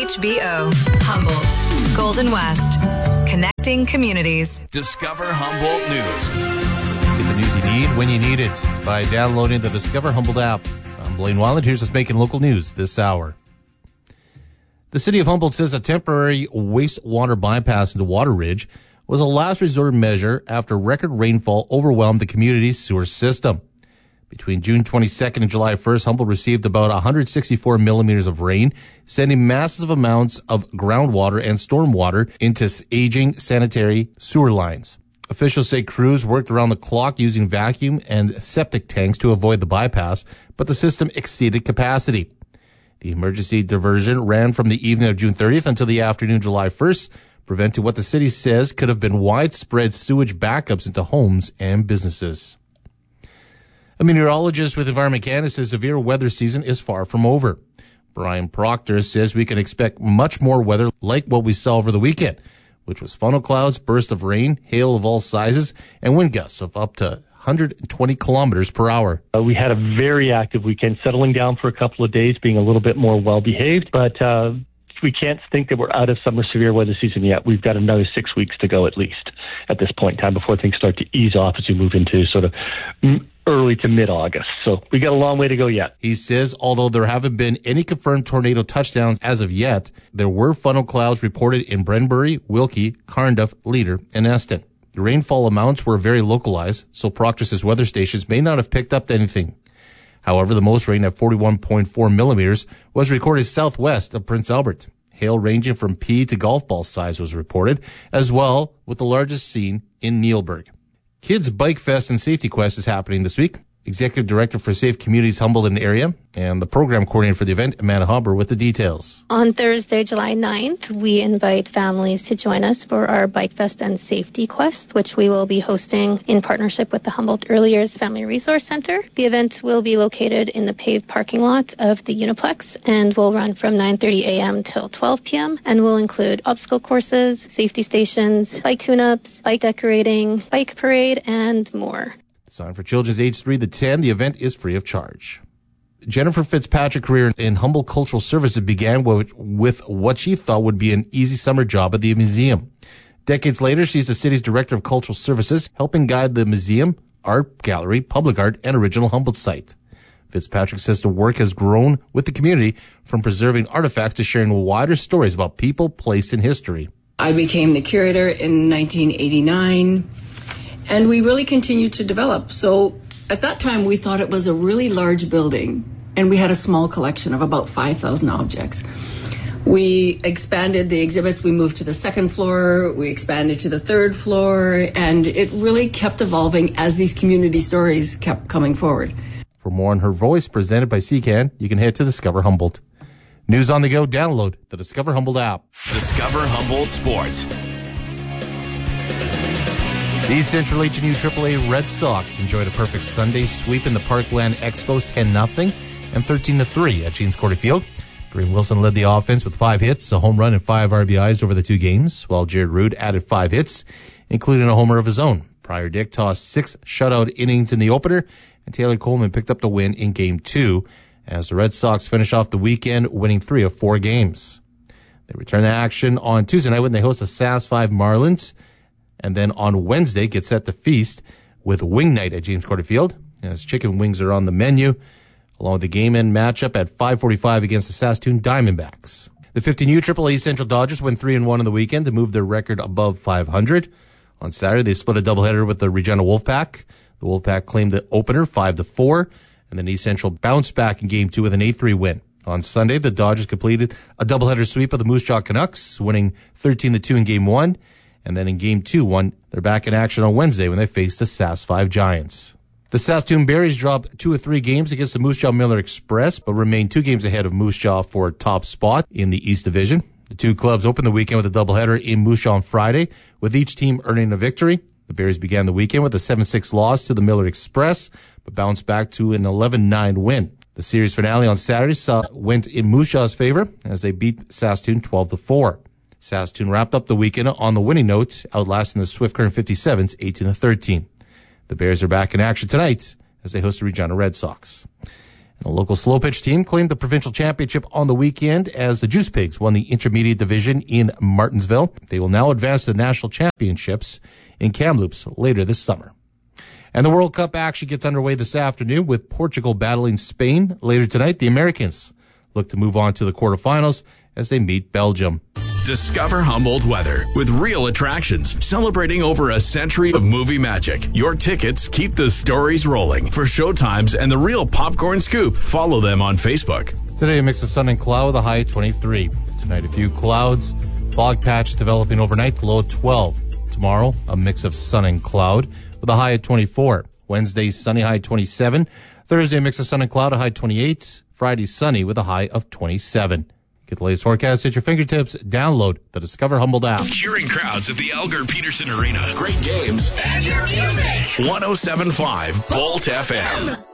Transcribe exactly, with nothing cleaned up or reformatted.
H B O, Humboldt, Golden West, connecting communities. Discover Humboldt News. Get the news you need when you need it by downloading the Discover Humboldt app. I'm Blaine Weiland. Here's what's making local news this hour. The city of Humboldt says a temporary wastewater bypass into Water Ridge was a last resort measure after record rainfall overwhelmed the community's sewer system. Between June twenty-second and July first, Humboldt received about one hundred sixty-four millimeters of rain, sending massive amounts of groundwater and stormwater into aging sanitary sewer lines. Officials say crews worked around the clock using vacuum and septic tanks to avoid the bypass, but the system exceeded capacity. The emergency diversion ran from the evening of June thirtieth until the afternoon of July first, preventing what the city says could have been widespread sewage backups into homes and businesses. A meteorologist with Environment Canada says severe weather season is far from over. Brian Proctor says we can expect much more weather like what we saw over the weekend, which was funnel clouds, bursts of rain, hail of all sizes, and wind gusts of up to one hundred twenty kilometers per hour. Uh, we had a very active weekend, settling down for a couple of days, being a little bit more well-behaved, but uh, we can't think that we're out of summer severe weather season yet. We've got another six weeks to go at least at this point in time before things start to ease off as we move into sort of early to mid-August. So we got a long way to go yet. He says although there haven't been any confirmed tornado touchdowns as of yet, there were funnel clouds reported in Brenbury, Wilkie, Carnduff, Leader, and Eston. The rainfall amounts were very localized, so Proctor says weather stations may not have picked up anything. However, the most rain at forty-one point four millimeters was recorded southwest of Prince Albert. Hail ranging from pea to golf ball size was reported, as well with the largest seen in Neilburg. Kids Bike Fest and Safety Quest is happening this week. Executive Director for Safe Communities Humboldt and Area, and the Program Coordinator for the event, Amanda Hauber, with the details. On Thursday, July ninth, we invite families to join us for our Bike Fest and Safety Quest, which we will be hosting in partnership with the Humboldt Early Years Family Resource Center. The event will be located in the paved parking lot of the Uniplex and will run from nine thirty a.m. till twelve p.m. and will include obstacle courses, safety stations, bike tune-ups, bike decorating, bike parade, and more. Designed for children aged three to ten, the event is free of charge. Jennifer Fitzpatrick's career in Humboldt Cultural Services began with what she thought would be an easy summer job at the museum. Decades later, she's the city's Director of Cultural Services, helping guide the museum, art gallery, public art, and original Humboldt site. Fitzpatrick says the work has grown with the community, from preserving artifacts to sharing wider stories about people, place, and history. I became the curator in nineteen eighty-nine. And we really continued to develop. So at that time, we thought it was a really large building, and we had a small collection of about five thousand objects. We expanded the exhibits. We moved to the second floor. We expanded to the third floor, and it really kept evolving as these community stories kept coming forward. For more on her voice, presented by C CAN, you can head to Discover Humboldt. News on the go, download the Discover Humboldt app. Discover Humboldt Sports. The Central H and U triple A Red Sox enjoyed a perfect Sunday sweep in the Parkland Expos ten nothing and thirteen to three at James Cordy Field. Green Wilson led the offense with five hits, a home run, and five R B Is over the two games, while Jared Rood added five hits, including a homer of his own. Pryor Dick tossed six shutout innings in the opener, and Taylor Coleman picked up the win in Game two, as the Red Sox finish off the weekend winning three of four games. They return to action on Tuesday night when they host the S A S five Marlins. And then on Wednesday, get set to feast with Wing Night at James Cordy Field, as chicken wings are on the menu, along with the game-end matchup at five forty-five against the Saskatoon Diamondbacks. The fifteen U triple A Central Dodgers went three and one on the weekend to move their record above five hundred. On Saturday, they split a doubleheader with the Regina Wolfpack. The Wolfpack claimed the opener five to four, and then East Central bounced back in Game two with an eight three win. On Sunday, the Dodgers completed a doubleheader sweep of the Moose Jaw Canucks, winning thirteen to two in Game one. And then in Game two, one, they're back in action on Wednesday when they face the S A S five Giants. The Saskatoon Berries dropped two of three games against the Moose Jaw Miller Express, but remain two games ahead of Moose Jaw for top spot in the East Division. The two clubs opened the weekend with a doubleheader in Moose Jaw on Friday, with each team earning a victory. The Berries began the weekend with a seven six loss to the Miller Express, but bounced back to an eleven nine win. The series finale on Saturday saw, went in Moose Jaw's favor as they beat Saskatoon twelve to four. Saskatoon wrapped up the weekend on the winning note, outlasting the Swift Current fifty-sevens eighteen to thirteen. The Bears are back in action tonight as they host the Regina Red Sox. The local slow pitch team claimed the provincial championship on the weekend as the Juice Pigs won the intermediate division in Martinsville. They will now advance to the national championships in Kamloops later this summer. And the World Cup action gets underway this afternoon with Portugal battling Spain. Later tonight, the Americans look to move on to the quarterfinals as they meet Belgium. Discover Humboldt weather with real attractions celebrating over a century of movie magic. Your tickets keep the stories rolling. For showtimes and the real popcorn scoop, follow them on Facebook. Today, a mix of sun and cloud with a high of twenty-three. Tonight, a few clouds. Fog patch developing overnight, low of twelve. Tomorrow, a mix of sun and cloud with a high of twenty-four. Wednesday, sunny, high twenty-seven. Thursday, a mix of sun and cloud, a high twenty-eight. Friday, sunny with a high of twenty-seven. Get the latest forecast at your fingertips. Download the Discover Humboldt app. Cheering crowds at the Elgar Peterson Arena. Great games. And your music. one oh seven point five Bolt F M.